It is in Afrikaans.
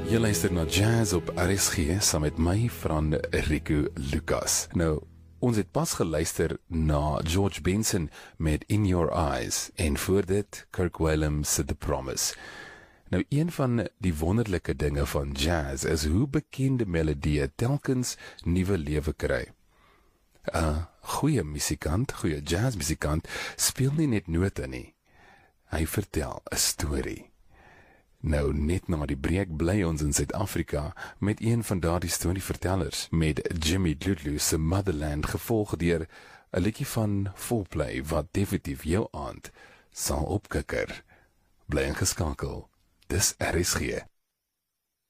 Jy luister na Jazz op RSG saam met my van Rico Lucas. Nou, ons het pas geluister na George Benson met In Your Eyes en voor dit Kirk Whalum se The Promise. Nou, een van die wonderlike dinge van jazz is hoe bekende melodieë telkens nuwe lewe kry. Goeie musikant, goeie jazzmusikant speel nie net note nie. Hy vertel 'n storie. Nou, net na die breek bly ons in Suid-Afrika met een van daardie storievertellers, met Jimmy Dludlu se Motherland, gevolg deur 'n liedjie van Foreplay wat definitief jou aand sal opkikker. Bly ingeskakel. Dis RSG.